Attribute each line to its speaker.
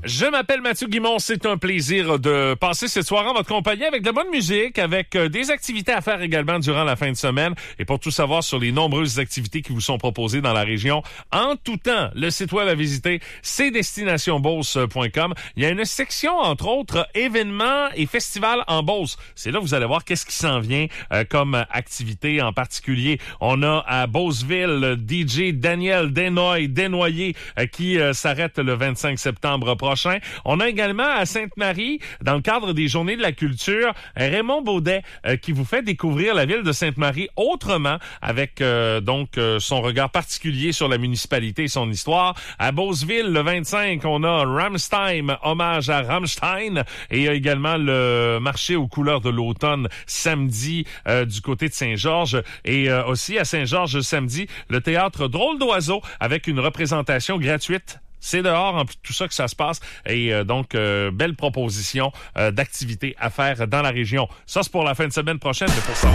Speaker 1: Je m'appelle Mathieu Guimond. C'est un plaisir de passer cette soirée en votre compagnie avec de la bonne musique, avec des activités à faire également durant la fin de semaine. Et pour tout savoir sur les nombreuses activités qui vous sont proposées dans la région, en tout temps, le site web à visiter, c'est destinationbeauce.com. Il y a une section, entre autres, événements et festivals en Beauce. C'est là que vous allez voir qu'est-ce qui s'en vient comme activité en particulier. On a à Beauceville DJ Daniel Desnoyers qui s'arrête le 25 septembre prochain. On a également à Sainte-Marie, dans le cadre des Journées de la culture, Raymond Baudet qui vous fait découvrir la ville de Sainte-Marie autrement, avec son regard particulier sur la municipalité et son histoire. À Beauceville, le 25, on a Rammstein, hommage à Rammstein, et il y a également le marché aux couleurs de l'automne samedi du côté de Saint-Georges, et aussi à Saint-Georges samedi, le théâtre Drôle d'oiseau avec une représentation gratuite. C'est dehors, en plus de tout ça, que ça se passe. Et belle proposition d'activités à faire dans la région. Ça, c'est pour la fin de semaine prochaine. Mais pour savoir